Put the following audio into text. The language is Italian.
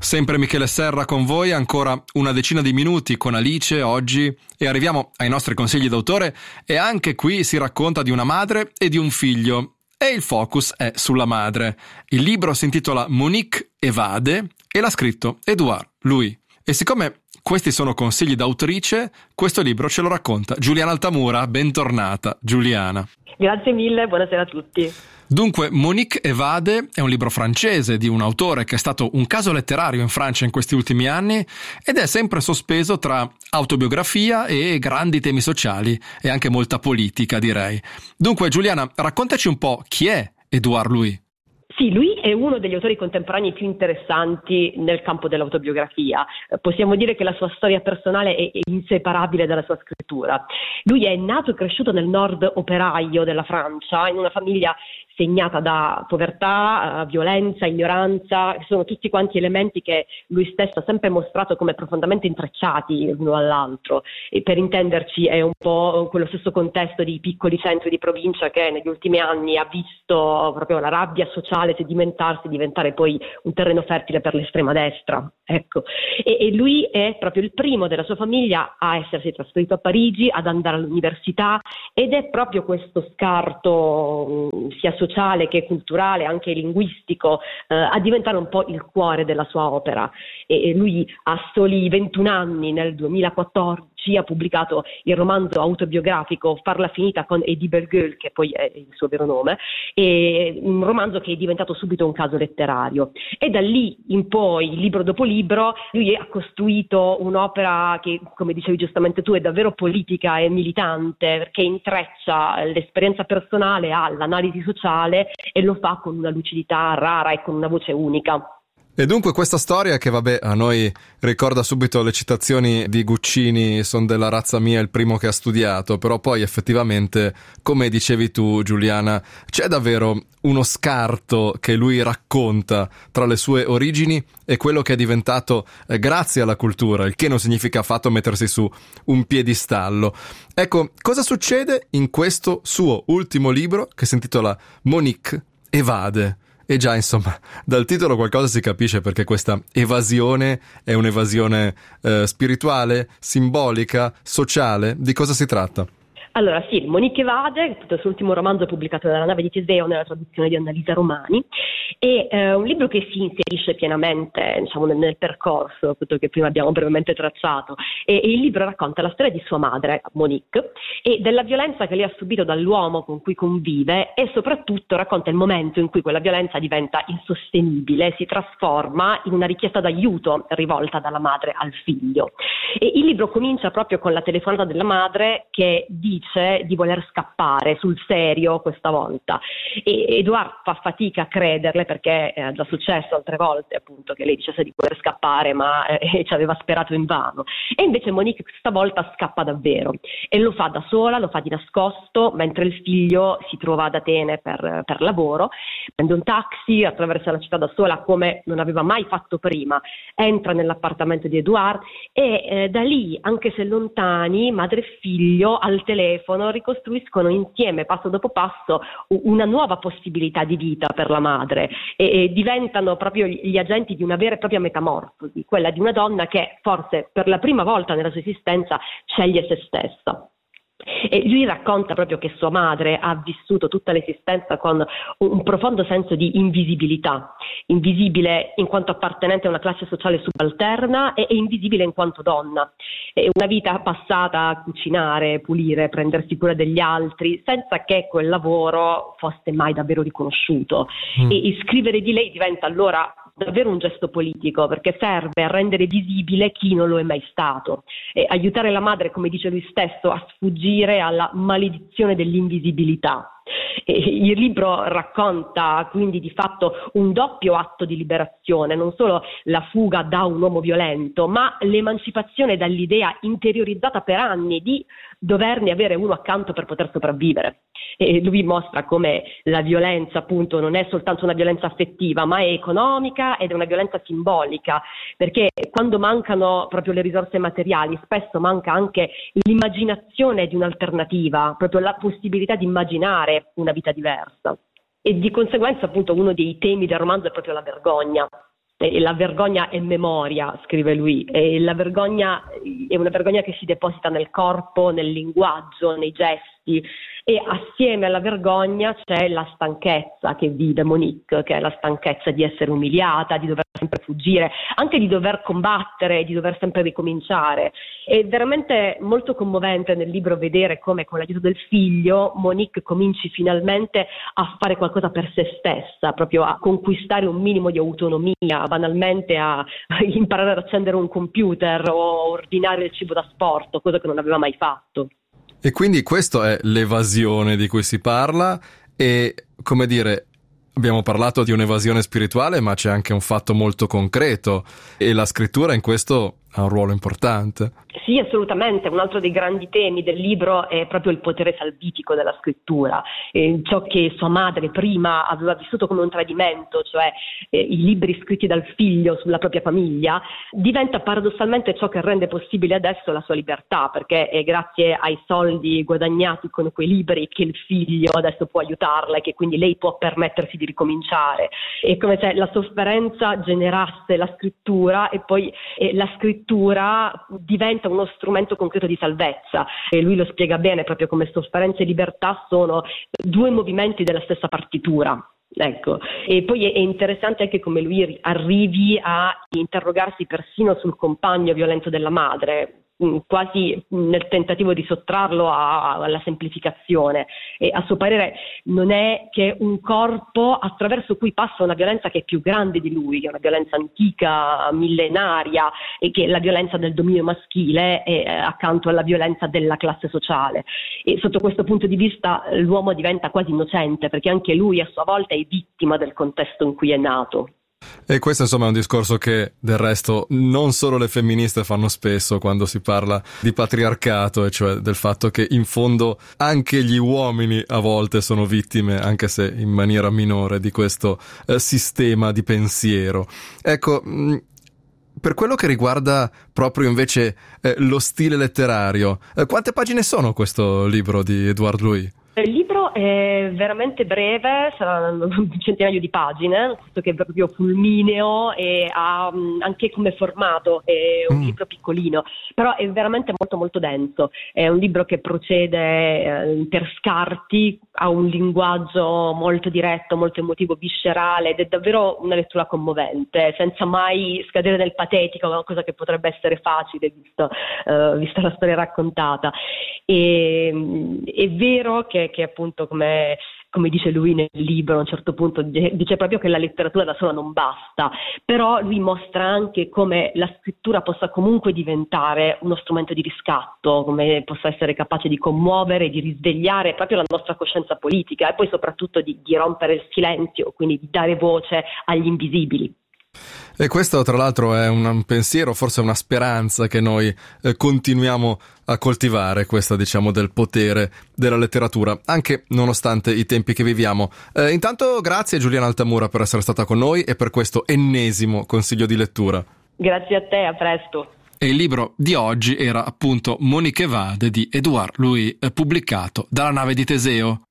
Sempre Michele Serra con voi, ancora una decina di minuti con Alice oggi e arriviamo ai nostri consigli d'autore e anche qui si racconta di una madre e di un figlio e il focus è sulla madre. Il libro si intitola Monique evade e l'ha scritto Edouard Louis. E siccome questi sono consigli d'autrice, questo libro ce lo racconta Giuliana Altamura. Bentornata Giuliana. Grazie mille, buonasera a tutti. Dunque, Monique evade è un libro francese di un autore che è stato un caso letterario in Francia in questi ultimi anni ed è sempre sospeso tra autobiografia e grandi temi sociali e anche molta politica, direi. Dunque, Giuliana, raccontaci un po' chi è Edouard Louis. Sì, lui è uno degli autori contemporanei più interessanti nel campo dell'autobiografia. Possiamo dire che la sua storia personale è inseparabile dalla sua scrittura. Lui è nato e cresciuto nel nord operaio della Francia, in una famiglia segnata da povertà, violenza, ignoranza, che sono tutti quanti elementi che lui stesso ha sempre mostrato come profondamente intrecciati l'uno all'altro. E per intenderci è un po' quello stesso contesto di piccoli centri di provincia che negli ultimi anni ha visto proprio la rabbia sociale sedimentarsi, diventare poi un terreno fertile per l'estrema destra. Ecco. E lui è proprio il primo della sua famiglia a essersi trasferito a Parigi, ad andare all'università, ed è proprio questo scarto sia sociale che culturale, anche linguistico, a diventare un po' il cuore della sua opera. E lui a soli 21 anni, nel 2014, ha pubblicato il romanzo autobiografico Farla finita con Eddie Bergueul, che poi è il suo vero nome, e un romanzo che è diventato subito un caso letterario. E da lì in poi, libro dopo libro, lui ha costruito un'opera che, come dicevi giustamente tu, è davvero politica e militante, perché intreccia l'esperienza personale all'analisi sociale e lo fa con una lucidità rara e con una voce unica. E dunque questa storia che a noi ricorda subito le citazioni di Guccini, son della razza mia il primo che ha studiato, però poi effettivamente, come dicevi tu Giuliana, c'è davvero uno scarto che lui racconta tra le sue origini e quello che è diventato grazie alla cultura, il che non significa affatto mettersi su un piedistallo. Ecco, cosa succede in questo suo ultimo libro che si intitola Monique evade? E già, insomma, dal titolo qualcosa si capisce, perché questa evasione è un'evasione spirituale, simbolica, sociale. Di cosa si tratta? Allora sì, Monique evade, il suo ultimo romanzo pubblicato dalla nave di Teseo nella traduzione di Annalisa Romani, è un libro che si inserisce pienamente, diciamo, nel percorso appunto che prima abbiamo brevemente tracciato, e il libro racconta la storia di sua madre, Monique, e della violenza che lei ha subito dall'uomo con cui convive, e soprattutto racconta il momento in cui quella violenza diventa insostenibile, si trasforma in una richiesta d'aiuto rivolta dalla madre al figlio. E il libro comincia proprio con la telefonata della madre che dice di voler scappare sul serio questa volta, e Edouard fa fatica a crederle, perché è già successo altre volte appunto che lei dicesse di voler scappare, ma ci aveva sperato invano, e invece Monique questa volta scappa davvero e lo fa da sola, lo fa di nascosto mentre il figlio si trova ad Atene per lavoro, prende un taxi, attraversa la città da sola come non aveva mai fatto prima, entra nell'appartamento di Edouard e da lì, anche se lontani, madre e figlio al telefono ricostruiscono insieme, passo dopo passo, una nuova possibilità di vita per la madre, e diventano proprio gli agenti di una vera e propria metamorfosi, quella di una donna che forse per la prima volta nella sua esistenza sceglie se stessa. E lui racconta proprio che sua madre ha vissuto tutta l'esistenza con un profondo senso di invisibilità, invisibile in quanto appartenente a una classe sociale subalterna e invisibile in quanto donna. È una vita passata a cucinare, pulire, prendersi cura degli altri, senza che quel lavoro fosse mai davvero riconosciuto. E scrivere di lei diventa allora davvero un gesto politico, perché serve a rendere visibile chi non lo è mai stato, e aiutare la madre, come dice lui stesso, a sfuggire alla maledizione dell'invisibilità. Il libro racconta quindi di fatto un doppio atto di liberazione, non solo la fuga da un uomo violento, ma l'emancipazione dall'idea interiorizzata per anni di doverne avere uno accanto per poter sopravvivere. E lui mostra come la violenza appunto non è soltanto una violenza affettiva, ma è economica ed è una violenza simbolica, perché quando mancano proprio le risorse materiali spesso manca anche l'immaginazione di un'alternativa, proprio la possibilità di immaginare una vita diversa. E di conseguenza appunto uno dei temi del romanzo è proprio la vergogna. E la vergogna è memoria, scrive lui, e la vergogna è una vergogna che si deposita nel corpo, nel linguaggio, nei gesti, e assieme alla vergogna c'è la stanchezza che vive Monique, che è la stanchezza di essere umiliata, di dover sempre fuggire, anche di dover combattere, di dover sempre ricominciare. È veramente molto commovente nel libro vedere come con l'aiuto del figlio Monique cominci finalmente a fare qualcosa per se stessa, proprio a conquistare un minimo di autonomia, banalmente a imparare ad accendere un computer o ordinare il cibo da sport, cosa che non aveva mai fatto. E quindi questo è l'evasione di cui si parla e, come dire, abbiamo parlato di un'evasione spirituale, ma c'è anche un fatto molto concreto e la scrittura in questo ha un ruolo importante. Sì, assolutamente. Un altro dei grandi temi del libro è proprio il potere salvitico della scrittura, ciò che sua madre prima aveva vissuto come un tradimento, cioè i libri scritti dal figlio sulla propria famiglia, diventa paradossalmente ciò che rende possibile adesso la sua libertà, perché è grazie ai soldi guadagnati con quei libri che il figlio adesso può aiutarla e che quindi lei può permettersi di ricominciare. È come se la sofferenza generasse la scrittura e poi la scrittura diventa uno strumento concreto di salvezza, e lui lo spiega bene, proprio come sofferenza e libertà sono due movimenti della stessa partitura. Ecco, e poi è interessante anche come lui arrivi a interrogarsi persino sul compagno violento della madre, quasi nel tentativo di sottrarlo alla semplificazione, e a suo parere non è che un corpo attraverso cui passa una violenza che è più grande di lui, che è una violenza antica, millenaria, e che è la violenza del dominio maschile accanto alla violenza della classe sociale. E sotto questo punto di vista l'uomo diventa quasi innocente, perché anche lui a sua volta è vittima del contesto in cui è nato. E questo insomma è un discorso che del resto non solo le femministe fanno spesso quando si parla di patriarcato, e cioè del fatto che in fondo anche gli uomini a volte sono vittime, anche se in maniera minore, di questo sistema di pensiero. Ecco, per quello che riguarda proprio invece lo stile letterario, quante pagine sono questo libro di Edouard Louis? Il libro è veramente breve, saranno un centinaio di pagine, questo che è proprio fulmineo e ha anche come formato è un libro piccolino, però è veramente molto molto denso. È un libro che procede per scarti, ha un linguaggio molto diretto, molto emotivo, viscerale, ed è davvero una lettura commovente, senza mai scadere nel patetico, una cosa che potrebbe essere facile vista la storia raccontata. E è vero che appunto come dice lui nel libro, a un certo punto dice proprio che la letteratura da sola non basta, però lui mostra anche come la scrittura possa comunque diventare uno strumento di riscatto, come possa essere capace di commuovere, di risvegliare proprio la nostra coscienza politica, e poi soprattutto di rompere il silenzio, quindi di dare voce agli invisibili. E questo tra l'altro è un pensiero, forse una speranza che noi continuiamo a coltivare, questa diciamo del potere della letteratura, anche nonostante i tempi che viviamo. Intanto grazie Giuliana Altamura per essere stata con noi e per questo ennesimo consiglio di lettura. Grazie a te, a presto. E il libro di oggi era appunto Monique Evade di Edouard Louis, pubblicato dalla Nave di Teseo.